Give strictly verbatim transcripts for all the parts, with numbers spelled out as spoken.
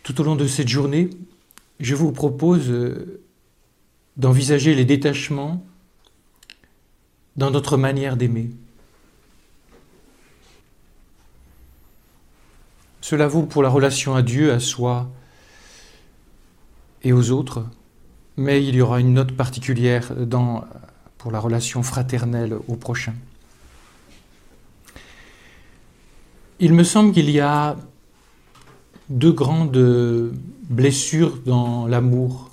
Tout au long de cette journée, je vous propose d'envisager les détachements dans notre manière d'aimer. Cela vaut pour la relation à Dieu, à soi et aux autres, mais il y aura une note particulière dans, pour la relation fraternelle au prochain. Il me semble qu'il y a deux grandes blessures dans l'amour.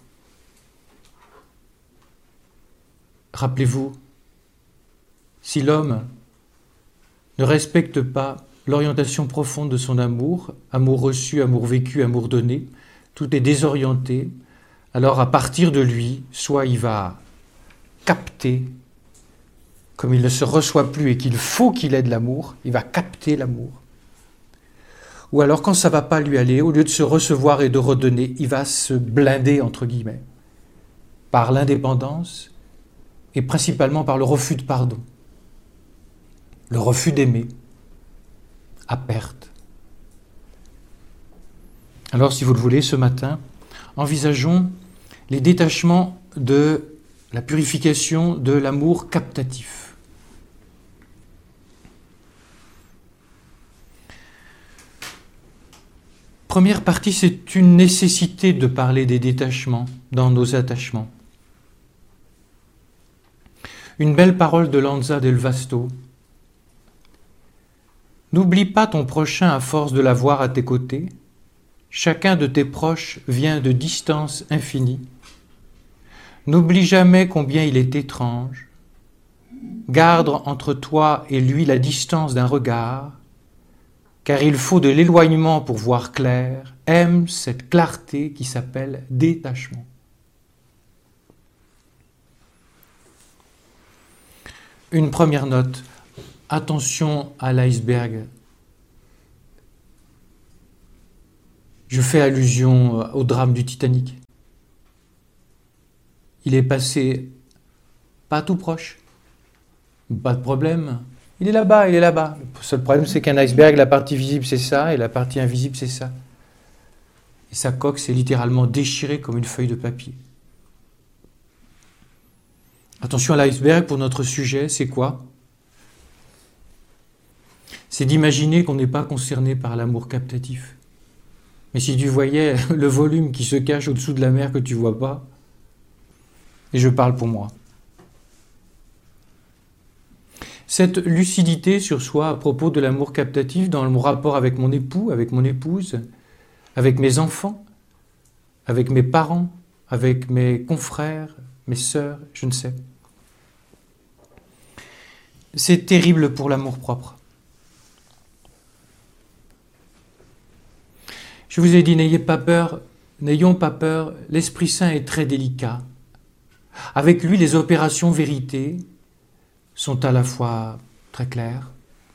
Rappelez-vous, si l'homme ne respecte pas l'orientation profonde de son amour, amour reçu, amour vécu, amour donné, tout est désorienté, alors à partir de lui, soit il va capter, comme il ne se reçoit plus et qu'il faut qu'il ait de l'amour, il va capter l'amour. Ou alors quand ça ne va pas lui aller, au lieu de se recevoir et de redonner, il va se blinder, entre guillemets, par l'indépendance et principalement par le refus de pardon, le refus d'aimer à perte. Alors, si vous le voulez, ce matin, envisageons les détachements de la purification de l'amour captatif. Première partie, c'est une nécessité de parler des détachements dans nos attachements. Une belle parole de Lanza del Vasto. N'oublie pas ton prochain à force de l'avoir à tes côtés. Chacun de tes proches vient de distance infinie. N'oublie jamais combien il est étrange. Garde entre toi et lui la distance d'un regard, car il faut de l'éloignement pour voir clair. Aime cette clarté qui s'appelle détachement. Une première note. Attention à l'iceberg. Je fais allusion au drame du Titanic. Il est passé pas tout proche. Pas de problème. Il est là-bas, il est là-bas. Le seul problème, c'est qu'un iceberg, la partie visible, c'est ça, et la partie invisible, c'est ça. Et sa coque s'est littéralement déchirée comme une feuille de papier. Attention à l'iceberg, pour notre sujet, c'est quoi ? C'est d'imaginer qu'on n'est pas concerné par l'amour captatif. Mais si tu voyais le volume qui se cache au-dessous de la mer que tu ne vois pas, et je parle pour moi. Cette lucidité sur soi à propos de l'amour captatif dans mon rapport avec mon époux, avec mon épouse, avec mes enfants, avec mes parents, avec mes confrères, mes sœurs, je ne sais. C'est terrible pour l'amour-propre. Je vous ai dit, n'ayez pas peur, n'ayons pas peur, l'Esprit Saint est très délicat. Avec lui, les opérations vérité sont à la fois très claires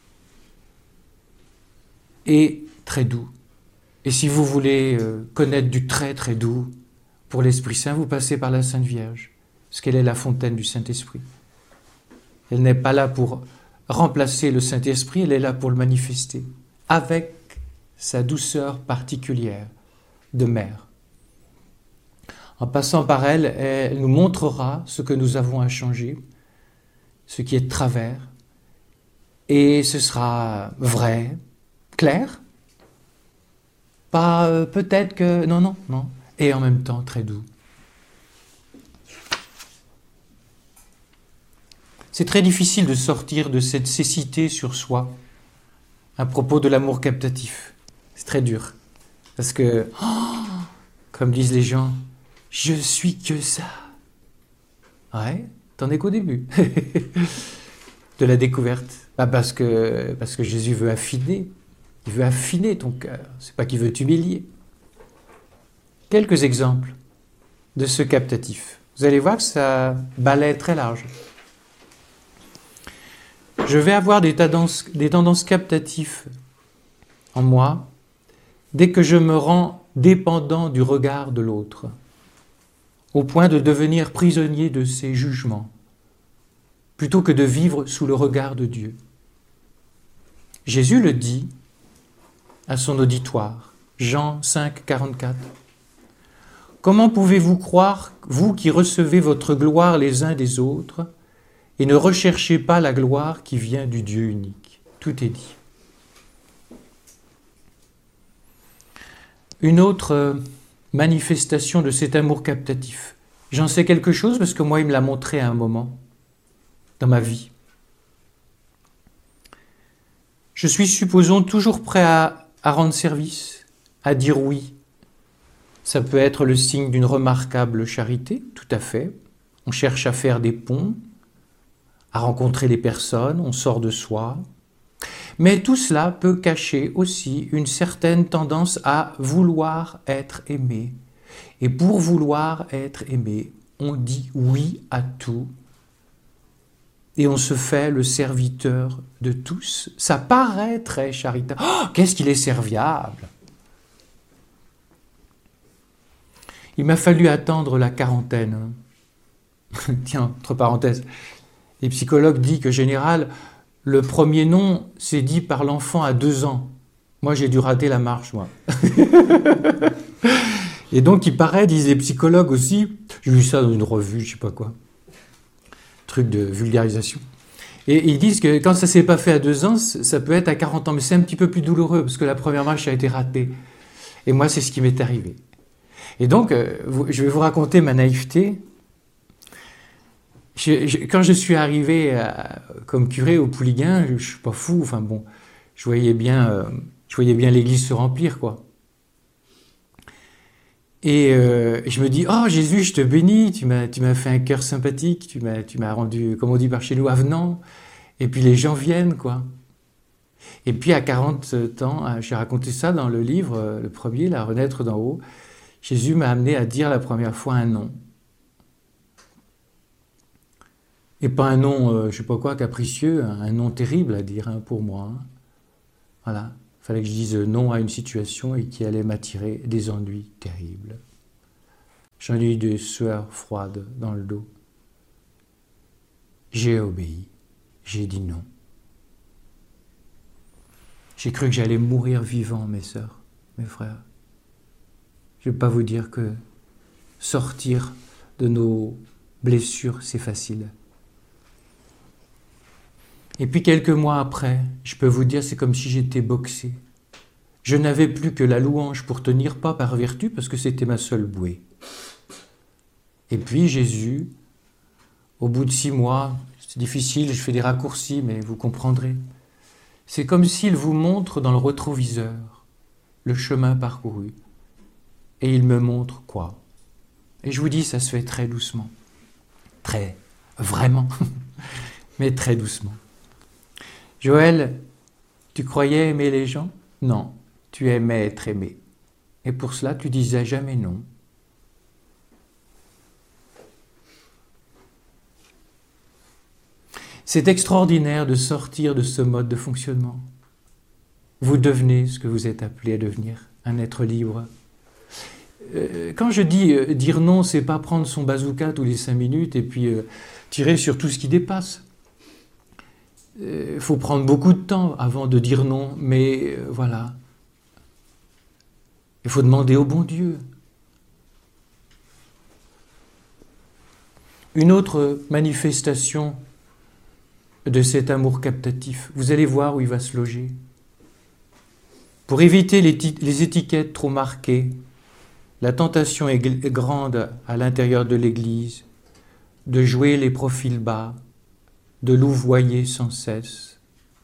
et très doux. Et si vous voulez connaître du très très doux pour l'Esprit Saint, vous passez par la Sainte Vierge, parce qu'elle est la fontaine du Saint-Esprit. Elle n'est pas là pour remplacer le Saint-Esprit, elle est là pour le manifester, avec sa douceur particulière de mère. En passant par elle, elle nous montrera ce que nous avons à changer, ce qui est de travers, et ce sera vrai, clair, pas euh, peut-être que... Non, non, non, et en même temps très doux. C'est très difficile de sortir de cette cécité sur soi à propos de l'amour captatif. C'est très dur. Parce que, oh, comme disent les gens, je suis que ça. Ouais, t'en es qu'au début de la découverte. Bah parce que, parce que Jésus veut affiner. Il veut affiner ton cœur. C'est pas qu'il veut t'humilier. Quelques exemples de ce captatif. Vous allez voir que ça balaie très large. Je vais avoir des tendances, des tendances captatives en moi dès que je me rends dépendant du regard de l'autre, au point de devenir prisonnier de ses jugements, plutôt que de vivre sous le regard de Dieu. Jésus le dit à son auditoire, Jean cinq, quarante-quatre. Comment pouvez-vous croire, vous qui recevez votre gloire les uns des autres, et ne recherchez pas la gloire qui vient du Dieu unique? Tout est dit. Une autre manifestation de cet amour captatif. J'en sais quelque chose parce que moi, il me l'a montré à un moment dans ma vie. Je suis, supposons, toujours prêt à, à rendre service, à dire oui. Ça peut être le signe d'une remarquable charité, tout à fait. On cherche à faire des ponts, à rencontrer les personnes, on sort de soi. Mais tout cela peut cacher aussi une certaine tendance à vouloir être aimé. Et pour vouloir être aimé, on dit oui à tout. Et on se fait le serviteur de tous. Ça paraît très charitable. Oh, qu'est-ce qu'il est serviable! Il m'a fallu attendre la quarantaine. Tiens, entre parenthèses, les psychologues disent que, en général, le premier non, c'est dit par l'enfant à deux ans. Moi, j'ai dû rater la marche, moi. Et donc, il paraît, disent les psychologues aussi, j'ai lu ça dans une revue, je sais pas quoi, truc de vulgarisation. Et ils disent que quand ça s'est pas fait à deux ans, ça peut être à quarante ans, mais c'est un petit peu plus douloureux, parce que la première marche a été ratée. Et moi, c'est ce qui m'est arrivé. Et donc, je vais vous raconter ma naïveté. Je, je, quand je suis arrivé à, comme curé au Pouliguen, je ne suis pas fou, enfin bon, je voyais bien, euh, je voyais bien l'église se remplir, quoi. Et euh, je me dis, oh Jésus, je te bénis, tu m'as, tu m'as fait un cœur sympathique, tu m'as, tu m'as rendu, comme on dit par chez nous, avenant. Et puis les gens viennent, quoi. Et puis à quarante ans, j'ai raconté ça dans le livre, le premier, La Renaître d'en haut, Jésus m'a amené à dire la première fois un non. Et pas un nom, euh, je sais pas quoi, capricieux, un nom terrible à dire hein, pour moi. Hein. Voilà, il fallait que je dise non à une situation et qui allait m'attirer des ennuis terribles. J'en ai eu des sueurs froides dans le dos. J'ai obéi, j'ai dit non. J'ai cru que j'allais mourir vivant, mes sœurs, mes frères. Je ne vais pas vous dire que sortir de nos blessures, c'est facile. Et puis quelques mois après, je peux vous dire, c'est comme si j'étais boxé. Je n'avais plus que la louange pour tenir, pas par vertu, parce que c'était ma seule bouée. Et puis Jésus, au bout de six mois, c'est difficile, je fais des raccourcis, mais vous comprendrez. C'est comme s'il vous montre dans le rétroviseur le chemin parcouru. Et il me montre quoi? Et je vous dis, ça se fait très doucement. Très, vraiment, mais très doucement. Joël, tu croyais aimer les gens? Non, tu aimais être aimé. Et pour cela, tu disais jamais non. C'est extraordinaire de sortir de ce mode de fonctionnement. Vous devenez ce que vous êtes appelé à devenir, un être libre. Euh, quand je dis euh, dire non, c'est pas prendre son bazooka tous les cinq minutes et puis euh, tirer sur tout ce qui dépasse. Il euh, faut prendre beaucoup de temps avant de dire non, mais euh, voilà. Il faut demander au bon Dieu. Une autre manifestation de cet amour captatif, vous allez voir où il va se loger. Pour éviter les, les étiquettes trop marquées, la tentation est grande à l'intérieur de l'Église de jouer les profils bas, de louvoyer sans cesse.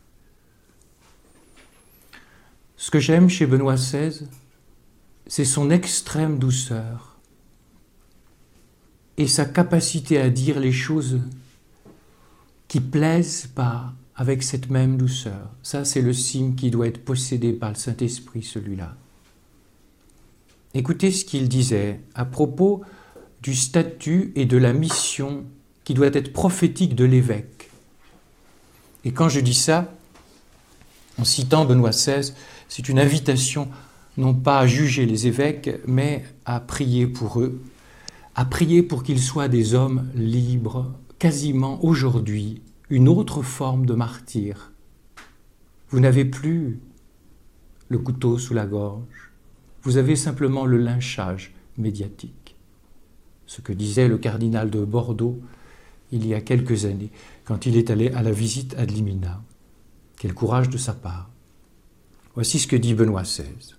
Ce que j'aime chez Benoît seize, c'est son extrême douceur et sa capacité à dire les choses qui plaisent pas avec cette même douceur. Ça, c'est le signe qui doit être possédé par le Saint-Esprit, celui-là. Écoutez ce qu'il disait à propos du statut et de la mission qui doit être prophétique de l'évêque. Et quand je dis ça, en citant Benoît seize, c'est une invitation non pas à juger les évêques, mais à prier pour eux, à prier pour qu'ils soient des hommes libres, quasiment aujourd'hui, une autre forme de martyr. Vous n'avez plus le couteau sous la gorge, vous avez simplement le lynchage médiatique. Ce que disait le cardinal de Bordeaux il y a quelques années, quand il est allé à la visite ad limina. Quel courage de sa part. Voici ce que dit Benoît seize.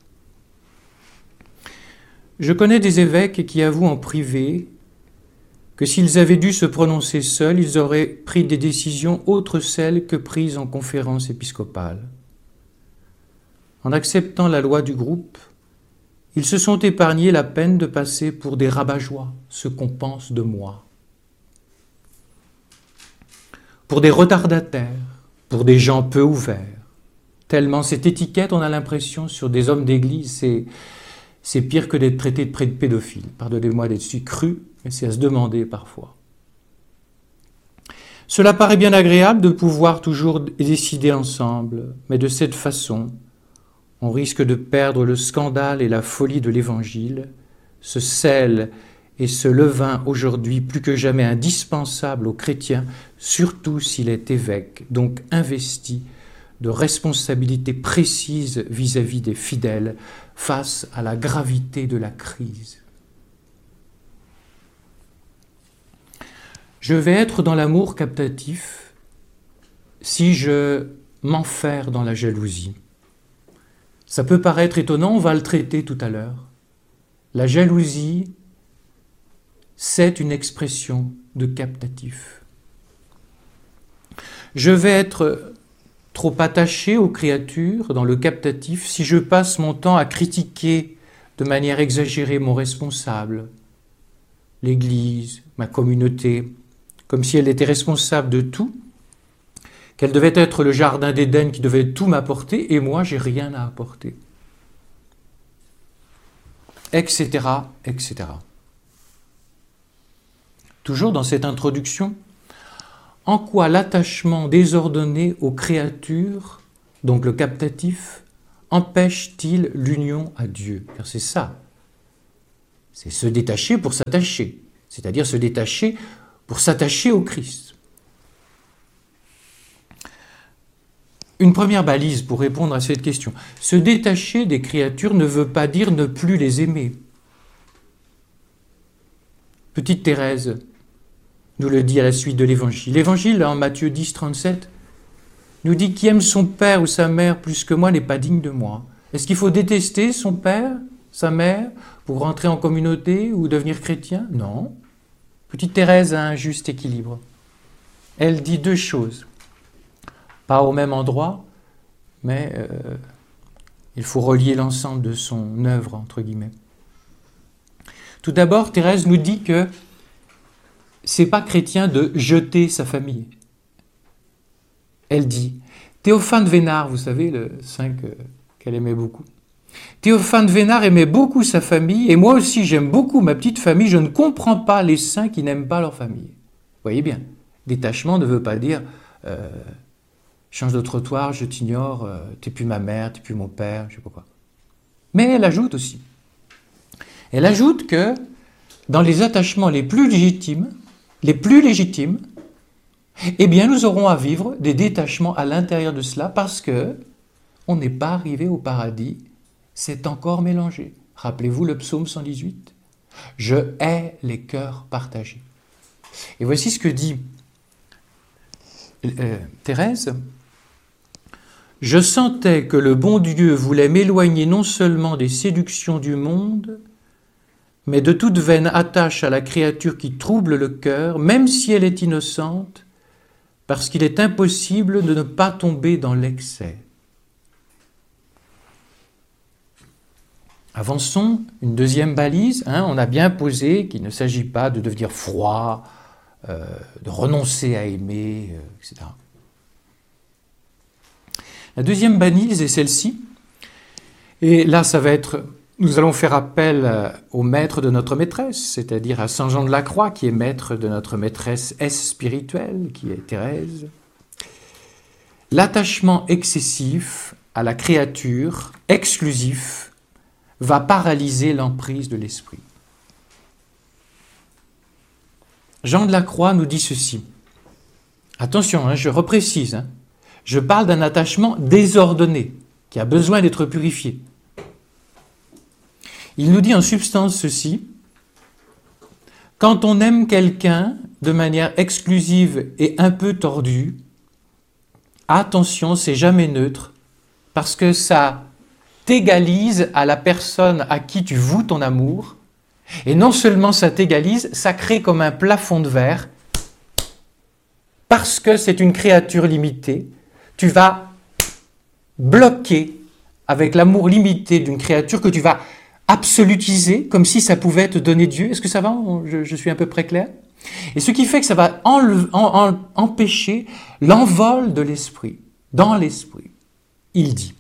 Je connais des évêques qui avouent en privé que s'ils avaient dû se prononcer seuls, ils auraient pris des décisions autres celles que prises en conférence épiscopale. En acceptant la loi du groupe, ils se sont épargnés la peine de passer pour des rabat-joie, ce qu'on pense de moi, pour des retardataires, pour des gens peu ouverts. Tellement cette étiquette, on a l'impression, sur des hommes d'église, c'est, c'est pire que d'être traité de pédophile. Pardonnez-moi d'être si cru, mais c'est à se demander parfois. Cela paraît bien agréable de pouvoir toujours décider ensemble, mais de cette façon, on risque de perdre le scandale et la folie de l'Évangile, ce sel et ce levain aujourd'hui plus que jamais indispensable aux chrétiens, surtout s'il est évêque, donc investi de responsabilités précises vis-à-vis des fidèles face à la gravité de la crise. Je vais être dans l'amour captatif si je m'enferre dans la jalousie. Ça peut paraître étonnant, on va le traiter tout à l'heure. La jalousie, c'est une expression de captatif. Je vais être trop attaché aux créatures dans le captatif si je passe mon temps à critiquer de manière exagérée mon responsable, l'Église, ma communauté, comme si elle était responsable de tout, qu'elle devait être le jardin d'Éden qui devait tout m'apporter, et moi, j'ai rien à apporter. Etc., et cetera. Toujours dans cette introduction, en quoi l'attachement désordonné aux créatures, donc le captatif, empêche-t-il l'union à Dieu? Car c'est ça. C'est se détacher pour s'attacher, c'est-à-dire se détacher pour s'attacher au Christ. Une première balise pour répondre à cette question. Se détacher des créatures ne veut pas dire ne plus les aimer. Petite Thérèse nous le dit à la suite de l'Évangile. L'Évangile, en Matthieu dix, trente-sept, nous dit « Qui aime son père ou sa mère plus que moi n'est pas digne de moi ». Est-ce qu'il faut détester son père, sa mère, pour rentrer en communauté ou devenir chrétien? Non. Petite Thérèse a un juste équilibre. Elle dit deux choses. Pas au même endroit, mais euh, il faut relier l'ensemble de son œuvre, entre guillemets. Tout d'abord, Thérèse nous dit que c'est pas chrétien de jeter sa famille. Elle dit, Théophane Vénard, vous savez, le saint que, qu'elle aimait beaucoup, Théophane Vénard aimait beaucoup sa famille, et moi aussi j'aime beaucoup ma petite famille, je ne comprends pas les saints qui n'aiment pas leur famille. Vous voyez bien, détachement ne veut pas dire... Euh, change de trottoir, je t'ignore, euh, t'es plus ma mère, t'es plus mon père, je sais pas quoi. Mais elle ajoute aussi, elle ajoute que dans les attachements les plus légitimes, les plus légitimes, eh bien nous aurons à vivre des détachements à l'intérieur de cela parce que on n'est pas arrivé au paradis, c'est encore mélangé. Rappelez-vous le psaume cent dix-huit, je hais les cœurs partagés. Et voici ce que dit euh, Thérèse. Je sentais que le bon Dieu voulait m'éloigner non seulement des séductions du monde, mais de toute vaine attache à la créature qui trouble le cœur, même si elle est innocente, parce qu'il est impossible de ne pas tomber dans l'excès. Avançons, une deuxième balise, hein, on a bien posé qu'il ne s'agit pas de devenir froid, euh, de renoncer à aimer, euh, et cetera. La deuxième balise est celle-ci, et là ça va être, nous allons faire appel au maître de notre maîtresse, c'est-à-dire à Saint Jean de la Croix, qui est maître de notre maîtresse spirituelle, qui est Thérèse. L'attachement excessif à la créature, exclusif, va paralyser l'emprise de l'esprit. Jean de la Croix nous dit ceci. Attention, hein, je reprécise, hein. Je parle d'un attachement désordonné, qui a besoin d'être purifié. Il nous dit en substance ceci: quand on aime quelqu'un de manière exclusive et un peu tordue, attention, c'est jamais neutre, parce que ça t'égalise à la personne à qui tu voues ton amour, et non seulement ça t'égalise, ça crée comme un plafond de verre, parce que c'est une créature limitée, tu vas bloquer avec l'amour limité d'une créature que tu vas absolutiser, comme si ça pouvait te donner Dieu. Est-ce que ça va? je, je suis à peu près clair? Et ce qui fait que ça va enleve, en, en, empêcher l'envol de l'esprit, dans l'esprit. Il dit: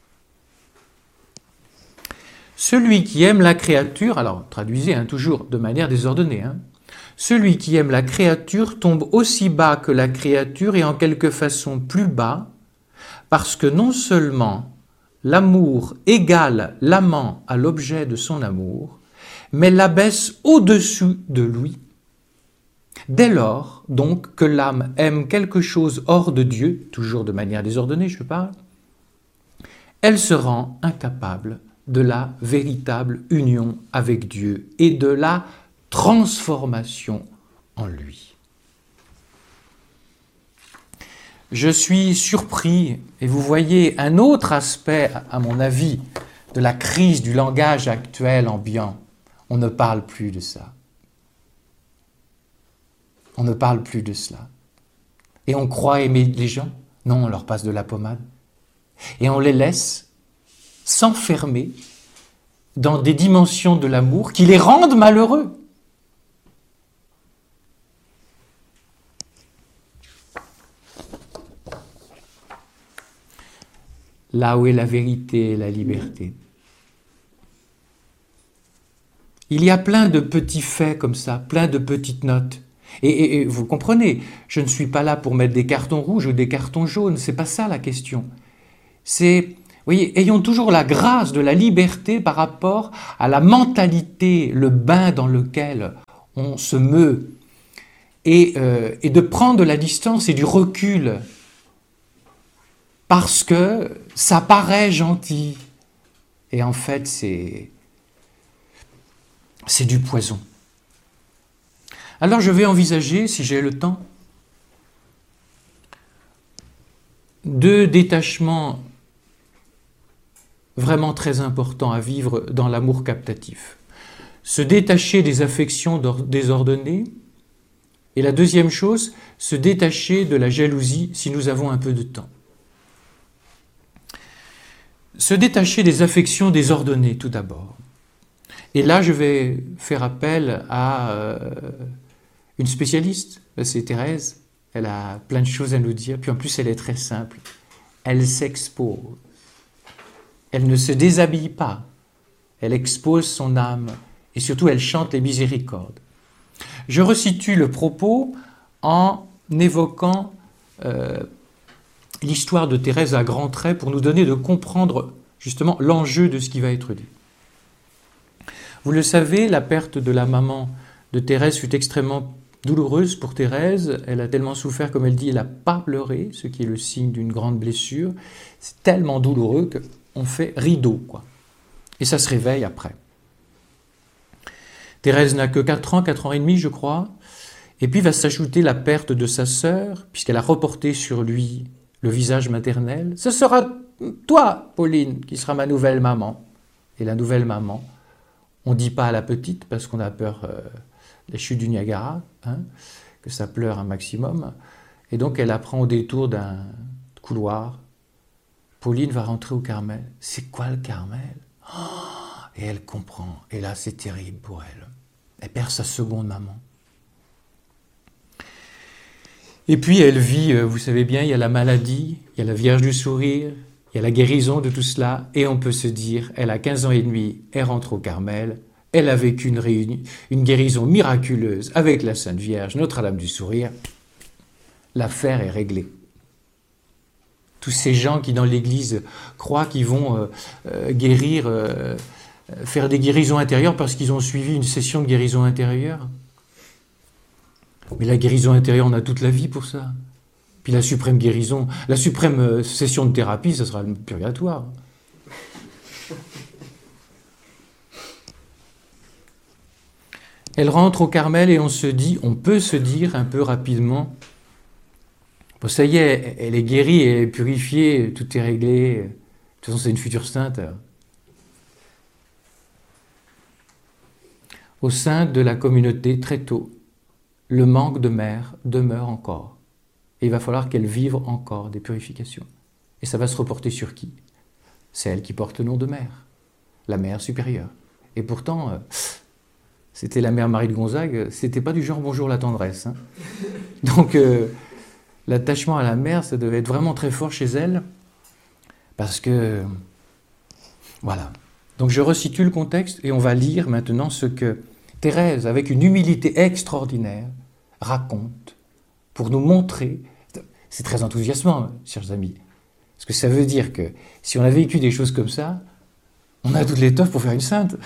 celui qui aime la créature, alors traduisez hein, toujours de manière désordonnée, hein, celui qui aime la créature tombe aussi bas que la créature et en quelque façon plus bas, parce que non seulement l'amour égale l'amant à l'objet de son amour, mais l'abaisse au-dessus de lui. Dès lors, donc, que l'âme aime quelque chose hors de Dieu, toujours de manière désordonnée, je parle, elle se rend incapable de la véritable union avec Dieu et de la transformation en lui. Je suis surpris, et vous voyez un autre aspect, à mon avis, de la crise du langage actuel ambiant. On ne parle plus de ça. On ne parle plus de cela. Et on croit aimer les gens? Non, on leur passe de la pommade. Et on les laisse s'enfermer dans des dimensions de l'amour qui les rendent malheureux. Là où est la vérité et la liberté. Il y a plein de petits faits comme ça, plein de petites notes. Et, et, et vous comprenez, je ne suis pas là pour mettre des cartons rouges ou des cartons jaunes, c'est pas ça la question. C'est, vous voyez, ayons toujours la grâce de la liberté par rapport à la mentalité, le bain dans lequel on se meut, et, euh, et de prendre de la distance et du recul, parce que ça paraît gentil, et en fait c'est, c'est du poison. Alors je vais envisager, si j'ai le temps, deux détachements vraiment très importants à vivre dans l'amour captatif. Se détacher des affections désordonnées, et la deuxième chose, se détacher de la jalousie si nous avons un peu de temps. Se détacher des affections désordonnées tout d'abord. Et là, je vais faire appel à euh, une spécialiste, c'est Thérèse. Elle a plein de choses à nous dire, puis en plus elle est très simple. Elle s'expose. Elle ne se déshabille pas. Elle expose son âme et surtout elle chante les miséricordes. Je resitue le propos en évoquant euh, l'histoire de Thérèse à grands traits pour nous donner de comprendre justement l'enjeu de ce qui va être dit. Vous le savez, la perte de la maman de Thérèse fut extrêmement douloureuse pour Thérèse. Elle a tellement souffert, comme elle dit, elle n'a pas pleuré, ce qui est le signe d'une grande blessure. C'est tellement douloureux qu'on fait rideau, quoi. Et ça se réveille après. Thérèse n'a que quatre ans, quatre ans et demi, je crois. Et puis va s'ajouter la perte de sa sœur, puisqu'elle a reporté sur lui le visage maternel. Ce sera toi, Pauline, qui sera ma nouvelle maman. Et la nouvelle maman, on ne dit pas à la petite, parce qu'on a peur euh, des chutes du Niagara, hein, que ça pleure un maximum. Et donc elle apprend au détour d'un couloir, Pauline va rentrer au Carmel. C'est quoi le Carmel? Oh, et elle comprend. Et là, c'est terrible pour elle. Elle perd sa seconde maman. Et puis elle vit, vous savez bien, il y a la maladie, il y a la Vierge du Sourire, il y a la guérison de tout cela, et on peut se dire, elle a quinze ans et demi, elle rentre au Carmel, elle a vécu une, réuni- une guérison miraculeuse avec la Sainte Vierge, Notre-Dame du Sourire, l'affaire est réglée. Tous ces gens qui dans l'Église croient qu'ils vont euh, euh, guérir, euh, faire des guérisons intérieures parce qu'ils ont suivi une session de guérison intérieure. Mais la guérison intérieure, on a toute la vie pour ça. Puis la suprême guérison, la suprême session de thérapie, ça sera le purgatoire. Elle rentre au Carmel et on se dit, on peut se dire un peu rapidement, bon, ça y est, elle est guérie, elle est purifiée, tout est réglé. De toute façon, c'est une future sainte. Au sein de la communauté, très tôt, le manque de mère demeure encore. Et il va falloir qu'elle vive encore des purifications. Et ça va se reporter sur qui? C'est elle qui porte le nom de mère, la mère supérieure. Et pourtant, euh, c'était la mère Marie de Gonzague, c'était pas du genre bonjour la tendresse. Hein. Donc, euh, l'attachement à la mère, ça devait être vraiment très fort chez elle, parce que, voilà. Donc je resitue le contexte et on va lire maintenant ce que Thérèse, avec une humilité extraordinaire, raconte pour nous montrer. C'est très enthousiasmant, chers amis, parce que ça veut dire que si on a vécu des choses comme ça, on a toute l'étoffe pour faire une sainte.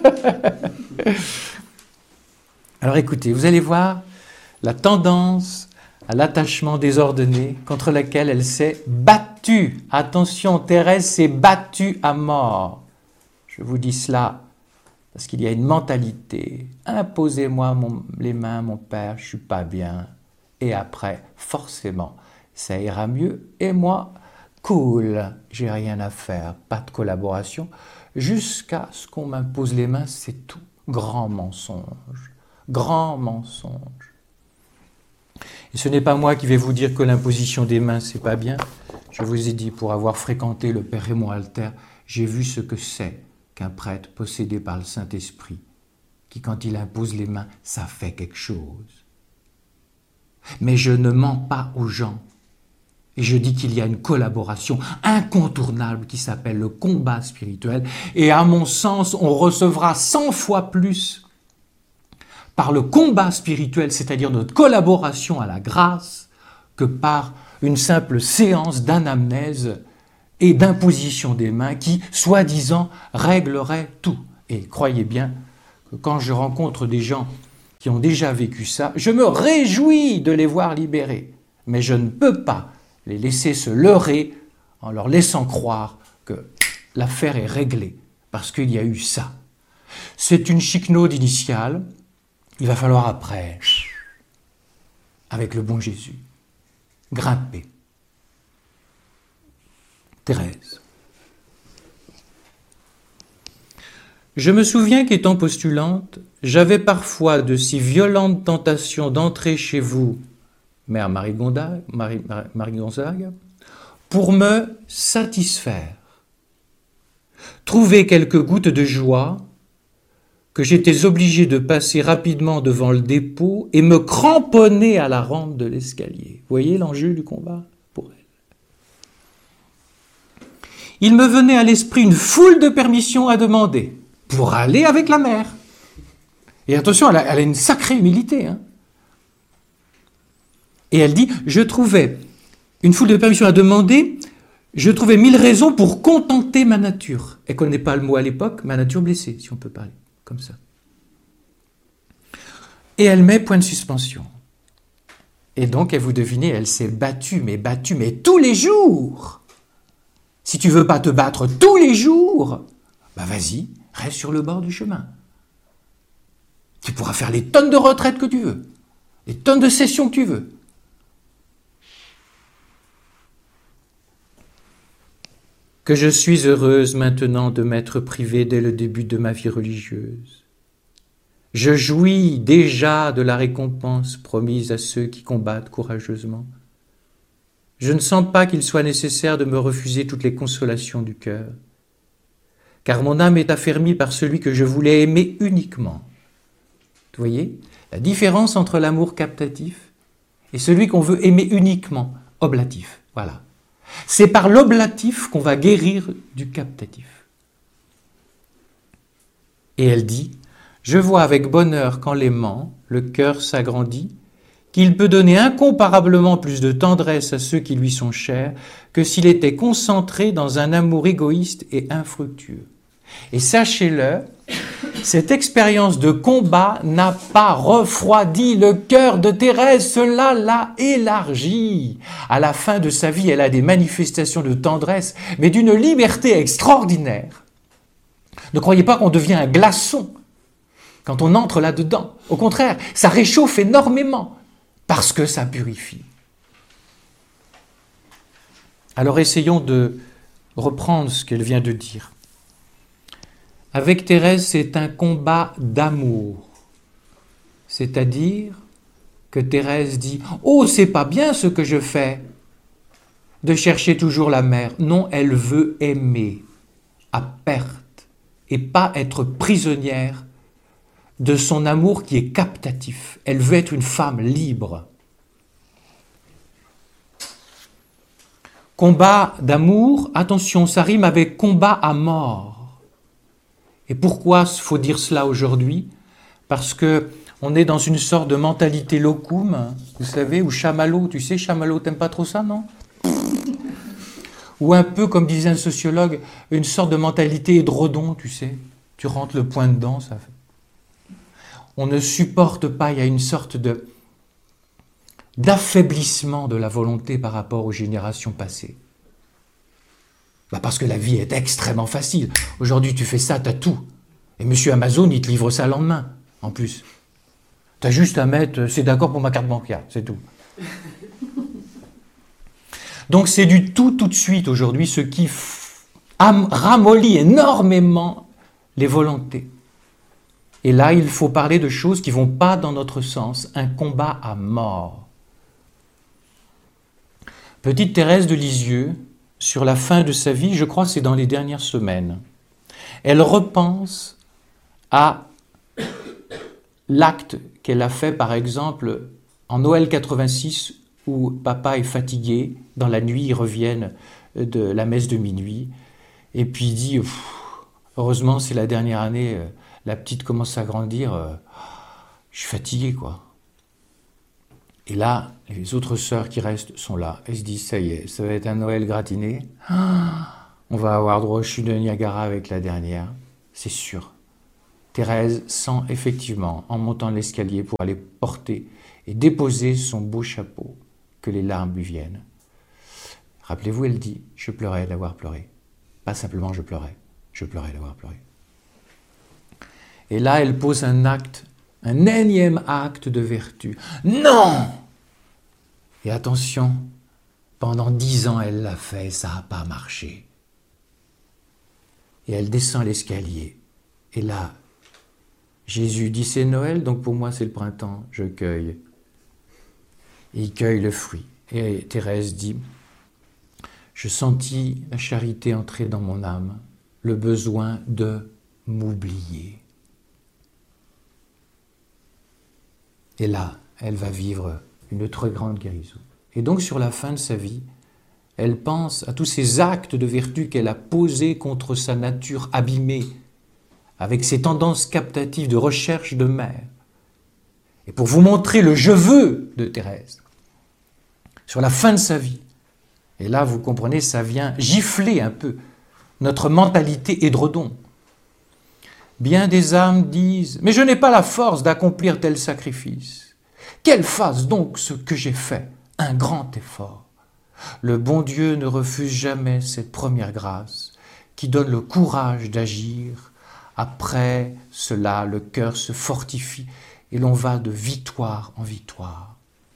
Alors écoutez, vous allez voir la tendance à l'attachement désordonné contre laquelle elle s'est battue. Attention, Thérèse s'est battue à mort. Je vous dis cela parce qu'il y a une mentalité. Imposez-moi mon, les mains, mon père, je ne suis pas bien. Et après, forcément, ça ira mieux. Et moi, cool, j'ai rien à faire, pas de collaboration. Jusqu'à ce qu'on m'impose les mains, c'est tout. Grand mensonge, grand mensonge. Et ce n'est pas moi qui vais vous dire que l'imposition des mains, c'est pas bien. Je vous ai dit, pour avoir fréquenté le Père Raymond Alter, j'ai vu ce que c'est qu'un prêtre possédé par le Saint-Esprit, qui, quand il impose les mains, ça fait quelque chose. Mais je ne mens pas aux gens. Et je dis qu'il y a une collaboration incontournable qui s'appelle le combat spirituel. Et à mon sens, on recevra cent fois plus par le combat spirituel, c'est-à-dire notre collaboration à la grâce, que par une simple séance d'anamnèse et d'imposition des mains qui, soi-disant, réglerait tout. Et croyez bien que quand je rencontre des gens qui ont déjà vécu ça, je me réjouis de les voir libérés. Mais je ne peux pas les laisser se leurrer en leur laissant croire que l'affaire est réglée, parce qu'il y a eu ça. C'est une chiquenaude initiale. Il va falloir après, avec le bon Jésus, grimper. Thérèse. Je me souviens qu'étant postulante, j'avais parfois de si violentes tentations d'entrer chez vous, mère Marie Gonzague, Marie, Marie Gonzague, pour me satisfaire, trouver quelques gouttes de joie, que j'étais obligé de passer rapidement devant le dépôt et me cramponner à la rampe de l'escalier. Vous voyez l'enjeu du combat pour elle. Il me venait à l'esprit une foule de permissions à demander pour aller avec la mère. Et attention, elle a, elle a une sacrée humilité. Hein. Et elle dit, je trouvais une foule de permissions à demander, je trouvais mille raisons pour contenter ma nature. Elle ne connaît pas le mot à l'époque, ma nature blessée, si on peut parler comme ça. Et elle met point de suspension. Et donc, vous devinez, elle s'est battue, mais battue, mais tous les jours. Si tu veux pas te battre tous les jours, bah vas-y, reste sur le bord du chemin. Tu pourras faire les tonnes de retraites que tu veux, les tonnes de sessions que tu veux. Que je suis heureuse maintenant de m'être privée dès le début de ma vie religieuse. Je jouis déjà de la récompense promise à ceux qui combattent courageusement. Je ne sens pas qu'il soit nécessaire de me refuser toutes les consolations du cœur, car mon âme est affermie par celui que je voulais aimer uniquement. Vous voyez la différence entre l'amour captatif et celui qu'on veut aimer uniquement, oblatif. Voilà. C'est par l'oblatif qu'on va guérir du captatif. Et elle dit, je vois avec bonheur qu'en l'aimant, le cœur s'agrandit, qu'il peut donner incomparablement plus de tendresse à ceux qui lui sont chers que s'il était concentré dans un amour égoïste et infructueux. Et sachez-le, cette expérience de combat n'a pas refroidi le cœur de Thérèse, cela l'a élargi. À la fin de sa vie, elle a des manifestations de tendresse, mais d'une liberté extraordinaire. Ne croyez pas qu'on devient un glaçon. quand on entre là-dedans. Au contraire, ça réchauffe énormément, parce que ça purifie. Alors essayons de reprendre ce qu'elle vient de dire. Avec Thérèse, c'est un combat d'amour. C'est-à-dire que Thérèse dit « Oh, c'est pas bien ce que je fais, de chercher toujours la mère. » Non, elle veut aimer à perte et pas être prisonnière de son amour qui est captatif. Elle veut être une femme libre. Combat d'amour, attention, ça rime avec combat à mort. Et pourquoi il faut dire cela aujourd'hui? Parce que on est dans une sorte de mentalité locum, vous savez, ou chamallow. Tu sais, chamallow, t'aimes pas trop ça, non? Ou un peu, comme disait un sociologue, une sorte de mentalité édredon, tu sais. Tu rentres le poing dedans, ça fait. On ne supporte pas, il y a une sorte de d'affaiblissement de la volonté par rapport aux générations passées. Bah parce que la vie est extrêmement facile. Aujourd'hui, tu fais ça, tu as tout. Et monsieur Amazon, il te livre ça le lendemain, en plus. Tu as juste à mettre, c'est d'accord pour ma carte bancaire, c'est tout. Donc c'est du tout tout de suite aujourd'hui, ce qui ramollit énormément les volontés. Et là, il faut parler de choses qui ne vont pas dans notre sens, un combat à mort. Petite Thérèse de Lisieux, sur la fin de sa vie, je crois que c'est dans les dernières semaines, elle repense à l'acte qu'elle a fait, par exemple, en Noël quatre-vingt-six, où papa est fatigué, dans la nuit, ils reviennent de la messe de minuit, et puis il dit, heureusement, c'est la dernière année, la petite commence à grandir, je suis fatigué, quoi. Et là, les autres sœurs qui restent sont là, elles se disent, ça y est, ça va être un Noël gratiné, on va avoir droit au chute de Niagara avec la dernière, c'est sûr. Thérèse sent effectivement, en montant l'escalier pour aller porter et déposer son beau chapeau, que les larmes lui viennent. Rappelez-vous, elle dit, je pleurais d'avoir pleuré. Pas simplement je pleurais, je pleurais d'avoir pleuré. Et là, elle pose un acte, un énième acte de vertu. Non! Et attention, pendant dix ans, elle l'a fait, ça n'a pas marché. Et elle descend l'escalier. Et là, Jésus dit, c'est Noël, donc pour moi c'est le printemps, je cueille. Et il cueille le fruit. Et Thérèse dit, je sentis la charité entrer dans mon âme, le besoin de m'oublier. Et là, elle va vivre une très grande guérison. Et donc sur la fin de sa vie, elle pense à tous ces actes de vertu qu'elle a posés contre sa nature abîmée, avec ses tendances captatives de recherche de mère. Et pour vous montrer le « je veux » de Thérèse, sur la fin de sa vie, et là, vous comprenez, ça vient gifler un peu notre mentalité édredon. Bien des âmes disent « Mais je n'ai pas la force d'accomplir tel sacrifice. Qu'elle fasse donc ce que j'ai fait, un grand effort. » Le bon Dieu ne refuse jamais cette première grâce qui donne le courage d'agir. Après cela, le cœur se fortifie et l'on va de victoire en victoire.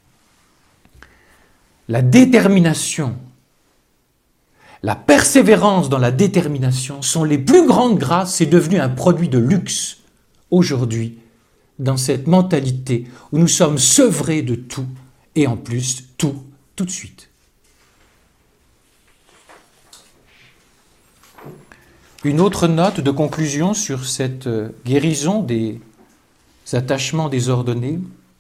La détermination, la persévérance dans la détermination sont les plus grandes grâces. C'est devenu un produit de luxe aujourd'hui dans cette mentalité où nous sommes sevrés de tout et en plus tout, tout de suite. Une autre note de conclusion sur cette guérison des attachements désordonnés.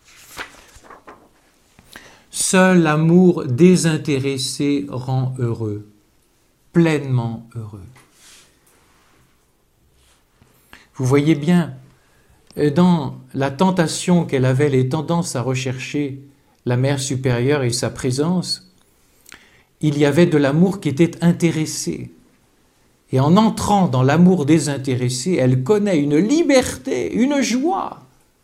Seul l'amour désintéressé rend heureux, pleinement heureux. Vous voyez bien, dans la tentation qu'elle avait, les tendances à rechercher la mère supérieure et sa présence, il y avait de l'amour qui était intéressé. Et en entrant dans l'amour désintéressé, elle connaît une liberté, une joie.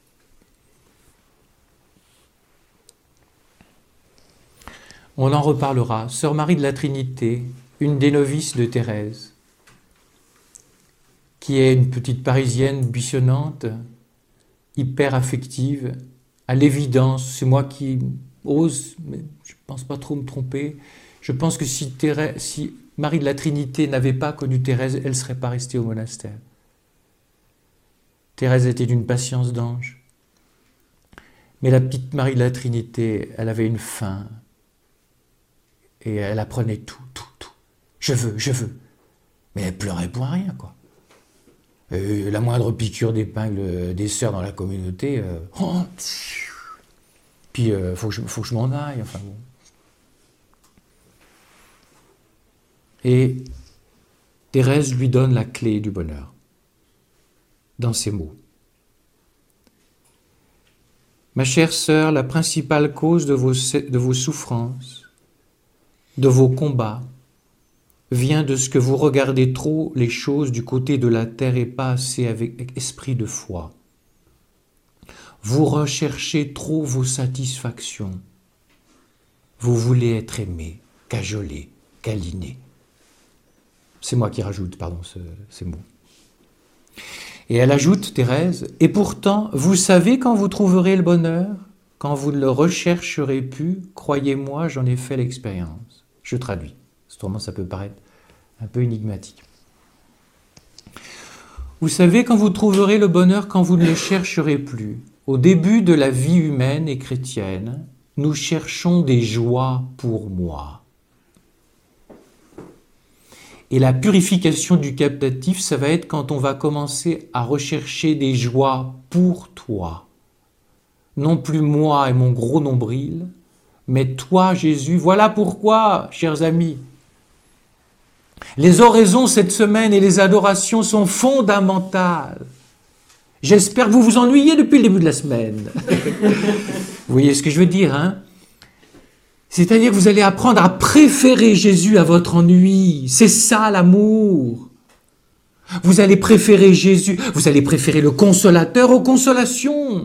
On en reparlera. Sœur Marie de la Trinité, une des novices de Thérèse, qui est une petite Parisienne buissonnante, hyper affective. À l'évidence, c'est moi qui ose, mais je ne pense pas trop me tromper. Je pense que si, Thérèse, si Marie de la Trinité n'avait pas connu Thérèse, elle ne serait pas restée au monastère. Thérèse était d'une patience d'ange. Mais la petite Marie de la Trinité, elle avait une faim. Et elle apprenait tout, tout, tout. Je veux, je veux. Mais elle pleurait pour rien, quoi. Euh, la moindre piqûre d'épingle des sœurs dans la communauté, euh, oh, puis il euh, faut, faut que je m'en aille, enfin bon. Et Thérèse lui donne la clé du bonheur, dans ces mots. Ma chère sœur, la principale cause de vos, de vos souffrances, de vos combats, vient de ce que vous regardez trop les choses du côté de la terre et pas assez avec esprit de foi. Vous recherchez trop vos satisfactions. Vous voulez être aimé, cajolé, câliné. C'est moi qui rajoute, pardon, ce, ces mots. Et elle ajoute, Thérèse, « Et pourtant, vous savez quand vous trouverez le bonheur, quand vous ne le rechercherez plus, croyez-moi, j'en ai fait l'expérience. » Je traduis. Autrement, ça peut paraître un peu énigmatique. Vous savez quand vous trouverez le bonheur, quand vous ne le chercherez plus. Au début de la vie humaine et chrétienne, nous cherchons des joies pour moi. Et la purification du captatif, ça va être quand on va commencer à rechercher des joies pour toi. Non plus moi et mon gros nombril, mais toi, Jésus. Voilà pourquoi, chers amis, les oraisons cette semaine et les adorations sont fondamentales. J'espère que vous vous ennuyez depuis le début de la semaine. Vous voyez ce que je veux dire, hein? C'est-à-dire que vous allez apprendre à préférer Jésus à votre ennui. C'est ça l'amour. Vous allez préférer Jésus, vous allez préférer le consolateur aux consolations.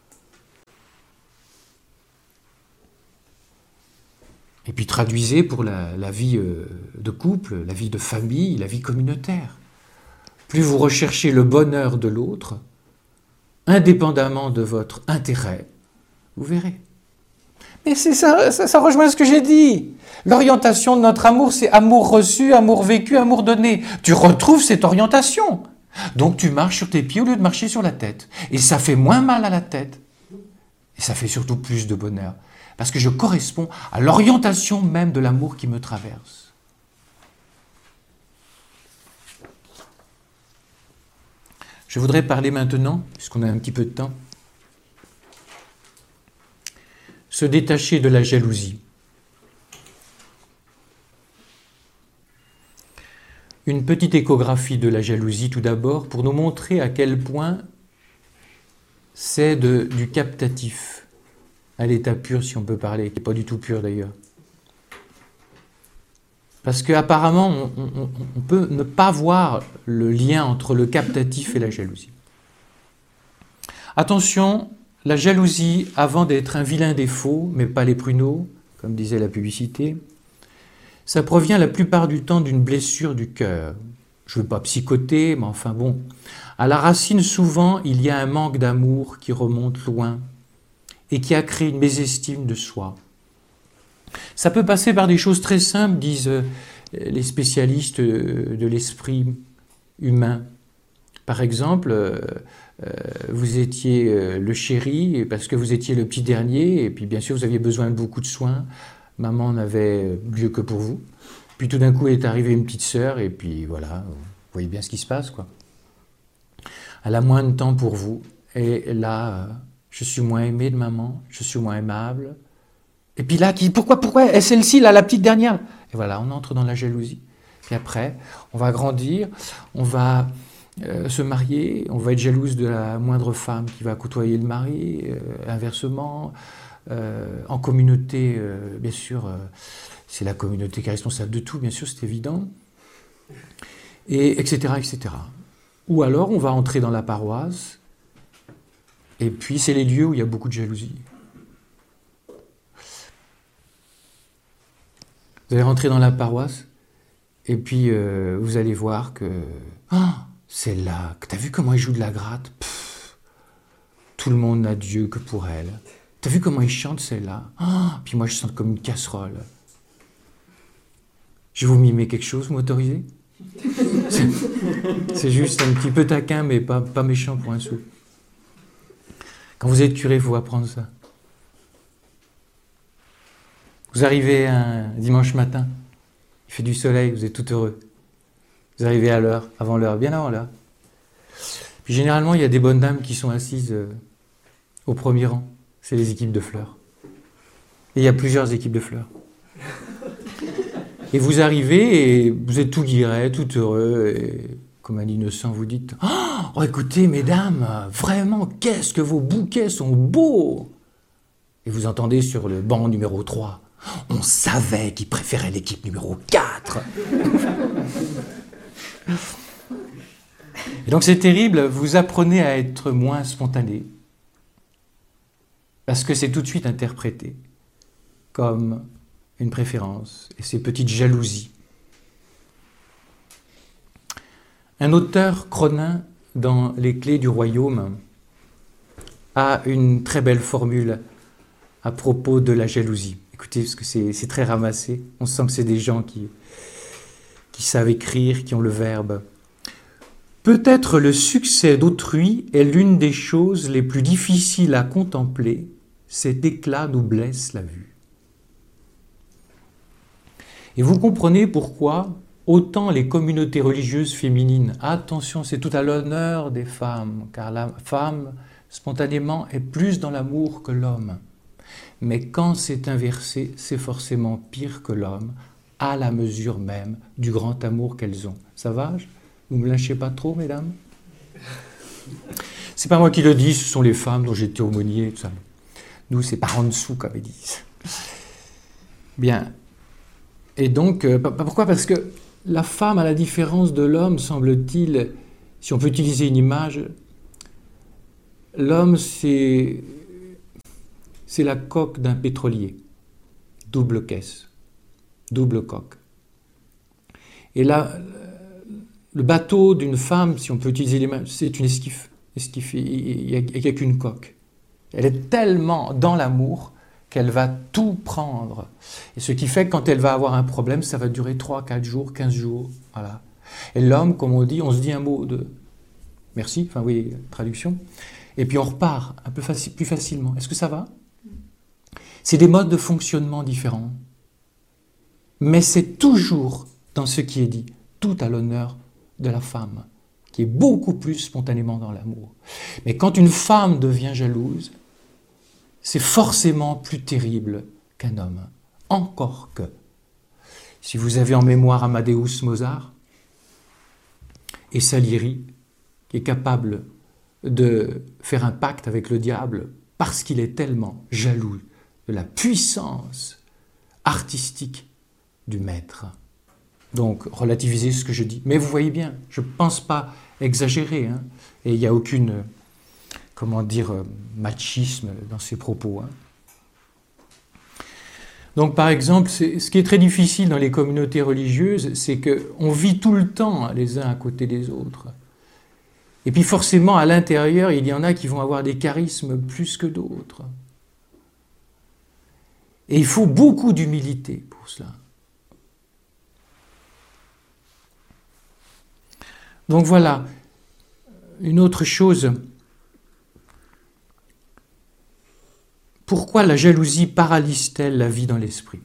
Et puis traduisez pour la, la vie de couple, la vie de famille, la vie communautaire. Plus vous recherchez le bonheur de l'autre, indépendamment de votre intérêt, vous verrez. Mais c'est ça, ça, ça rejoint ce que j'ai dit. L'orientation de notre amour, c'est amour reçu, amour vécu, amour donné. Tu retrouves cette orientation. Donc tu marches sur tes pieds au lieu de marcher sur la tête. Et ça fait moins mal à la tête. Et ça fait surtout plus de bonheur. Parce que je corresponds à l'orientation même de l'amour qui me traverse. Je voudrais parler maintenant, puisqu'on a un petit peu de temps, se détacher de la jalousie. Une petite échographie de la jalousie tout d'abord, pour nous montrer à quel point c'est de, du captatif, à l'état pur si on peut parler, qui n'est pas du tout pur d'ailleurs. Parce qu'apparemment, on, on, on peut ne pas voir le lien entre le captatif et la jalousie. Attention, la jalousie, avant d'être un vilain défaut, mais pas les pruneaux, comme disait la publicité, ça provient la plupart du temps d'une blessure du cœur. Je ne veux pas psychoter, mais enfin bon. À la racine, souvent, il y a un manque d'amour qui remonte loin et qui a créé une mésestime de soi. Ça peut passer par des choses très simples, disent les spécialistes de l'esprit humain. Par exemple, euh, vous étiez euh, le chéri parce que vous étiez le petit dernier, et puis bien sûr vous aviez besoin de beaucoup de soins. Maman n'avait lieu que pour vous. Puis tout d'un coup est arrivée une petite sœur, et puis voilà, vous voyez bien ce qui se passe, quoi. Elle a moins de temps pour vous, et là, euh, je suis moins aimé de maman, je suis moins aimable. Et puis là, qui, pourquoi, pourquoi est celle-ci, là, la petite dernière? Et voilà, on entre dans la jalousie. Puis après, on va grandir, on va euh, se marier, on va être jalouse de la moindre femme qui va côtoyer le mari, euh, inversement. Euh, en communauté, euh, bien sûr, euh, c'est la communauté qui est responsable de tout, bien sûr, c'est évident. Et etc., et cetera. Ou alors, on va entrer dans la paroisse, et puis c'est les lieux où il y a beaucoup de jalousie. Vous allez rentrer dans la paroisse, et puis euh, vous allez voir que... Ah, c'est là, que t'as vu comment il joue de la gratte? Pff, tout le monde n'a Dieu que pour elle. T'as vu comment il chante celle-là? Ah, puis moi je chante comme une casserole. Je vais vous mimer quelque chose, vous m'autorisez? C'est, c'est juste un petit peu taquin, mais pas, pas méchant pour un sou. Quand vous êtes curé, il faut apprendre ça. Vous arrivez un dimanche matin, il fait du soleil, vous êtes tout heureux. Vous arrivez à l'heure, avant l'heure, bien avant l'heure. Puis généralement, il y a des bonnes dames qui sont assises euh, au premier rang. C'est les équipes de fleurs. Et il y a plusieurs équipes de fleurs. Et vous arrivez et vous êtes tout guiré, tout heureux, et comme un innocent, vous dites « Oh, écoutez, mesdames, vraiment, qu'est-ce que vos bouquets sont beaux !» Et vous entendez sur le banc numéro trois « On savait qu'il préférait l'équipe numéro quatre !» Et donc c'est terrible, vous apprenez à être moins spontané, parce que c'est tout de suite interprété comme une préférence et ces petites jalousies. Un auteur cronin dans Les Clés du Royaume a une très belle formule à propos de la jalousie. Écoutez, parce que c'est, c'est très ramassé, on sent que c'est des gens qui, qui savent écrire, qui ont le verbe. Peut-être le succès d'autrui est l'une des choses les plus difficiles à contempler, cet éclat nous blesse la vue. Et vous comprenez pourquoi autant les communautés religieuses féminines, attention, c'est tout à l'honneur des femmes, car la femme, spontanément, est plus dans l'amour que l'homme. Mais quand c'est inversé, c'est forcément pire que l'homme, à la mesure même du grand amour qu'elles ont. Ça va? Vous ne me lâchez pas trop, mesdames? C'est pas moi qui le dis, ce sont les femmes dont j'étais aumônier, tout ça. Nous, c'est par en dessous, comme ils disent. Bien. Et donc, euh, pourquoi? Parce que la femme, à la différence de l'homme, semble-t-il, si on peut utiliser une image, l'homme, c'est, c'est la coque d'un pétrolier. Double caisse, double coque. Et là, le bateau d'une femme, si on peut utiliser l'image, c'est une esquif. esquif il n'y a, a qu'une coque. Elle est tellement dans l'amour qu'elle va tout prendre. Et ce qui fait que quand elle va avoir un problème, ça va durer trois, quatre jours, quinze jours. Voilà. Et l'homme, comme on dit, on se dit un mot de merci, enfin oui, traduction, et puis on repart un peu faci- plus facilement. Est-ce que ça va? C'est des modes de fonctionnement différents. Mais c'est toujours, dans ce qui est dit, tout à l'honneur de la femme, qui est beaucoup plus spontanément dans l'amour. Mais quand une femme devient jalouse, c'est forcément plus terrible qu'un homme. Encore que, si vous avez en mémoire Amadeus Mozart et Salieri, qui est capable de faire un pacte avec le diable parce qu'il est tellement jaloux de la puissance artistique du maître. Donc, relativisez ce que je dis. Mais vous voyez bien, je ne pense pas exagérer, hein, et il n'y a aucune, comment dire, machisme dans ces propos. Hein. Donc, par exemple, c'est, ce qui est très difficile dans les communautés religieuses, c'est qu'on vit tout le temps les uns à côté des autres. Et puis forcément, à l'intérieur, il y en a qui vont avoir des charismes plus que d'autres. Et il faut beaucoup d'humilité pour cela. Donc voilà, une autre chose. Pourquoi la jalousie paralyse-t-elle la vie dans l'esprit?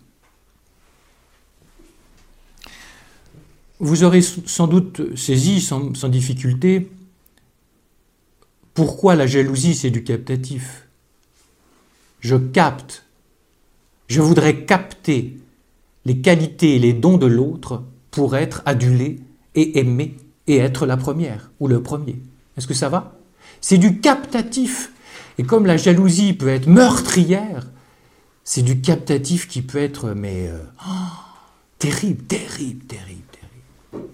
Vous aurez sans doute saisi, sans, sans difficulté, pourquoi la jalousie, c'est du captatif. Je capte, je voudrais capter les qualités et les dons de l'autre pour être adulé et aimé et être la première ou le premier. Est-ce que ça va? C'est du captatif. Et comme la jalousie peut être meurtrière, c'est du captatif qui peut être mais euh, oh, terrible, terrible, terrible, terrible.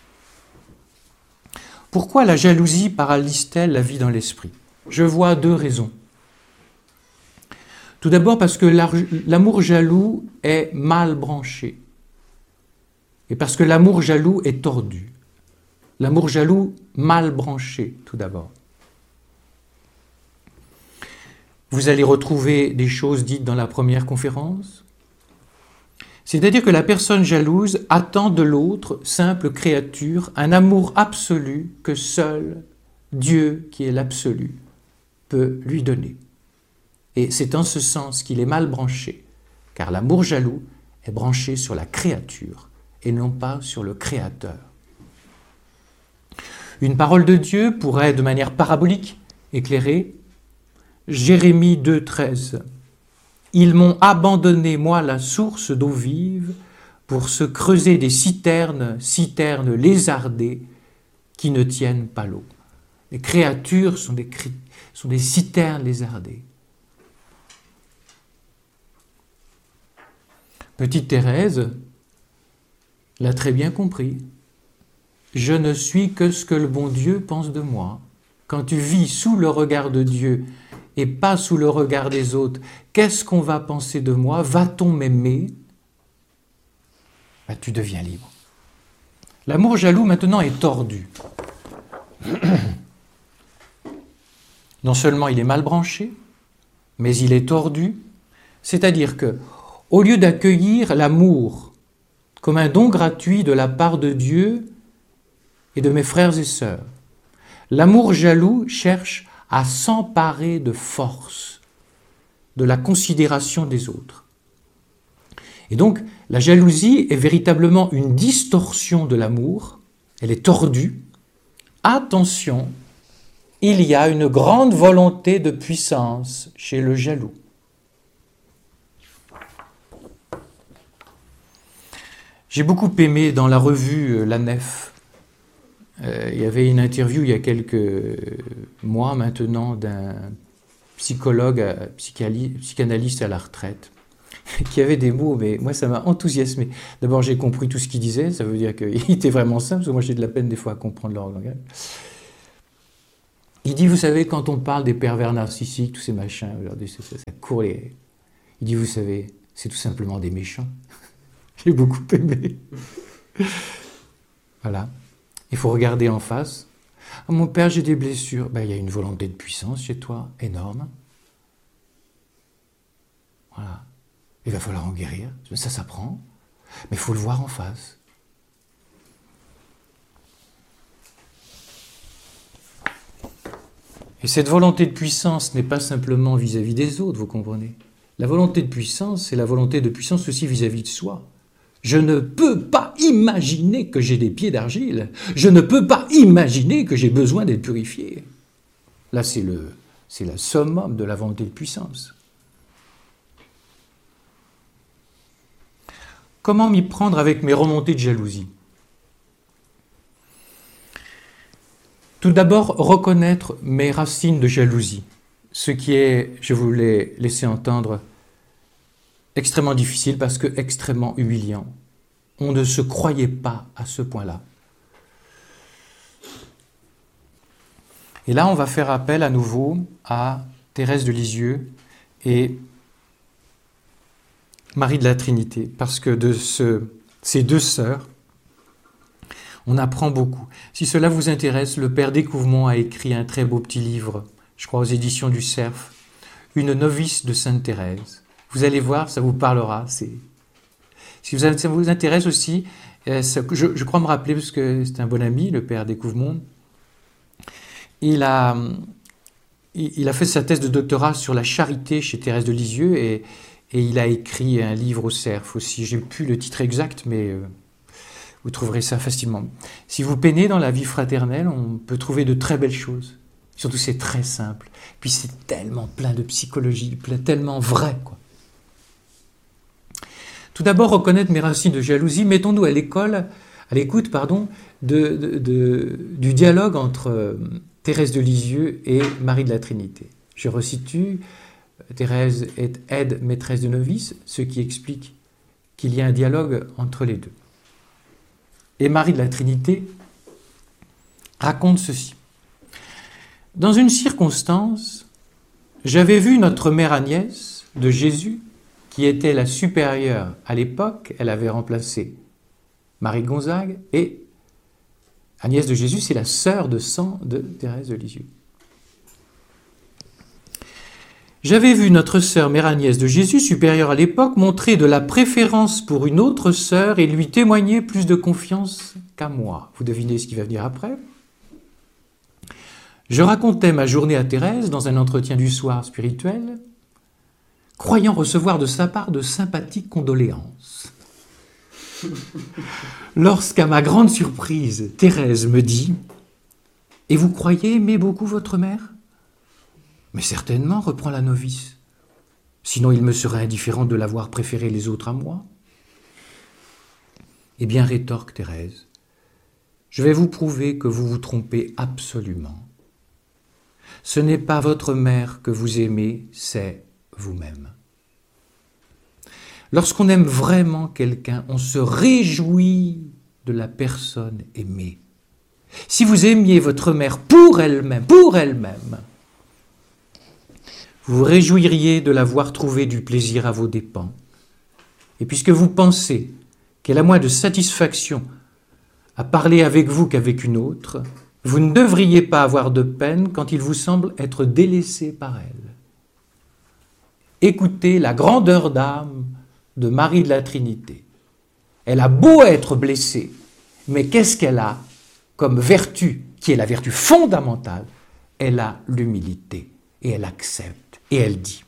Pourquoi la jalousie paralyse-t-elle la vie dans l'esprit? Je vois deux raisons. Tout d'abord parce que l'amour jaloux est mal branché. Et parce que l'amour jaloux est tordu. L'amour jaloux mal branché, tout d'abord. vous allez retrouver des choses dites dans la première conférence. C'est-à-dire que la personne jalouse attend de l'autre, simple créature, un amour absolu que seul Dieu, qui est l'absolu, peut lui donner. Et c'est en ce sens qu'il est mal branché, car l'amour jaloux est branché sur la créature et non pas sur le Créateur. Une parole de Dieu pourrait, de manière parabolique, éclairer Jérémie deux, treize. « Ils m'ont abandonné, moi, la source d'eau vive, pour se creuser des citernes, citernes lézardées, qui ne tiennent pas l'eau. » Les créatures sont des, sont des citernes lézardées. Petite Thérèse l'a très bien compris. Je ne suis que ce que le bon Dieu pense de moi. Quand tu vis sous le regard de Dieu et pas sous le regard des autres, qu'est-ce qu'on va penser de moi? Va-t-on m'aimer? Ben, tu deviens libre. L'amour jaloux maintenant est tordu. Non seulement il est mal branché, mais il est tordu, c'est-à-dire que, au lieu d'accueillir l'amour comme un don gratuit de la part de Dieu et de mes frères et sœurs, l'amour jaloux cherche à s'emparer de force de la considération des autres. Et donc, la jalousie est véritablement une distorsion de l'amour, elle est tordue. Attention, il y a une grande volonté de puissance chez le jaloux. J'ai beaucoup aimé dans la revue La Nef, euh, il y avait une interview il y a quelques mois maintenant d'un psychologue, psychanalyste à la retraite, qui avait des mots, mais moi ça m'a enthousiasmé. D'abord j'ai compris tout ce qu'il disait, ça veut dire qu'il était vraiment simple, parce que moi j'ai de la peine des fois à comprendre leur langage. Il dit, vous savez, quand on parle des pervers narcissiques, tous ces machins, ça, ça, ça court les... Il dit, vous savez, c'est tout simplement des méchants. J'ai beaucoup aimé. Voilà. Il faut regarder en face. Ah, mon père, j'ai des blessures. Ben, il y a une volonté de puissance chez toi, énorme. Voilà. Il va falloir en guérir. Ça s'apprend. Mais il faut le voir en face. Et cette volonté de puissance n'est pas simplement vis-à-vis des autres, vous comprenez? La volonté de puissance, c'est la volonté de puissance aussi vis-à-vis de soi. Je ne peux pas imaginer que j'ai des pieds d'argile. Je ne peux pas imaginer que j'ai besoin d'être purifié. Là, c'est le, c'est la summum de la volonté de puissance. Comment m'y prendre avec mes remontées de jalousie? Tout d'abord, reconnaître mes racines de jalousie, ce qui est, je vous l'ai laissé entendre, extrêmement difficile parce que extrêmement humiliant. On ne se croyait pas à ce point-là. Et là, on va faire appel à nouveau à Thérèse de Lisieux et Marie de la Trinité, parce que de ce, ces deux sœurs, on apprend beaucoup. Si cela vous intéresse, le père Découvrement a écrit un très beau petit livre, je crois aux éditions du Cerf, Une novice de Sainte Thérèse. Vous allez voir, ça vous parlera. C'est... Si ça vous intéresse aussi, ça, je, je crois me rappeler, parce que c'est un bon ami, le père Découvrement, il a, il a fait sa thèse de doctorat sur la charité chez Thérèse de Lisieux et, et il a écrit un livre au Cerf aussi. Je n'ai plus le titre exact, mais euh, vous trouverez ça facilement. Si vous peinez dans la vie fraternelle, on peut trouver de très belles choses. Surtout, c'est très simple. Puis c'est tellement plein de psychologie, plein, tellement vrai, quoi. Tout d'abord, reconnaître mes racines de jalousie. Mettons-nous à l'école, à l'écoute, pardon, de, de, de, du dialogue entre euh, Thérèse de Lisieux et Marie de la Trinité. Je resitue, Thérèse est aide maîtresse de novice, ce qui explique qu'il y a un dialogue entre les deux. Et Marie de la Trinité raconte ceci. Dans une circonstance, j'avais vu notre mère Agnès de Jésus, qui était la supérieure à l'époque, elle avait remplacé Marie Gonzague, et Agnès de Jésus, c'est la sœur de sang de Thérèse de Lisieux. J'avais vu notre sœur Mère Agnès de Jésus, supérieure à l'époque, montrer de la préférence pour une autre sœur et lui témoigner plus de confiance qu'à moi. Vous devinez ce qui va venir après? Je racontais ma journée à Thérèse dans un entretien du soir spirituel, croyant recevoir de sa part de sympathiques condoléances. Lorsqu'à ma grande surprise, Thérèse me dit « Et vous croyez aimer beaucoup votre mère ?» « Mais certainement, reprend la novice. Sinon il me serait indifférent de l'avoir préféré les autres à moi. » Eh bien, rétorque Thérèse, je vais vous prouver que vous vous trompez absolument. Ce n'est pas votre mère que vous aimez, c'est vous-même. Lorsqu'on aime vraiment quelqu'un, on se réjouit de la personne aimée. Si vous aimiez votre mère pour elle-même, pour elle-même, vous vous réjouiriez de la voir trouver du plaisir à vos dépens. Et puisque vous pensez qu'elle a moins de satisfaction à parler avec vous qu'avec une autre, vous ne devriez pas avoir de peine quand il vous semble être délaissé par elle. Écoutez la grandeur d'âme de Marie de la Trinité. Elle a beau être blessée, mais qu'est-ce qu'elle a comme vertu, qui est la vertu fondamentale? Elle a l'humilité et elle accepte. Et elle dit,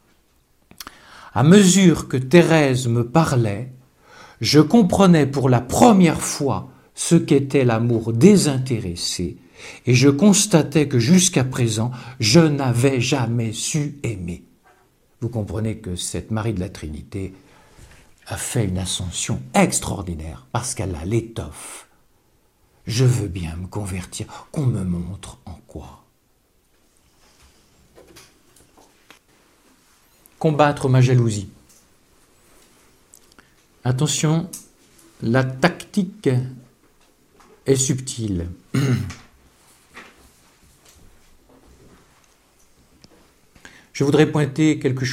à mesure que Thérèse me parlait, je comprenais pour la première fois ce qu'était l'amour désintéressé et je constatais que jusqu'à présent, je n'avais jamais su aimer. Vous comprenez que cette Marie de la Trinité a fait une ascension extraordinaire parce qu'elle a l'étoffe. Je veux bien me convertir, qu'on me montre en quoi. Combattre ma jalousie. Attention, la tactique est subtile. Je voudrais pointer quelque chose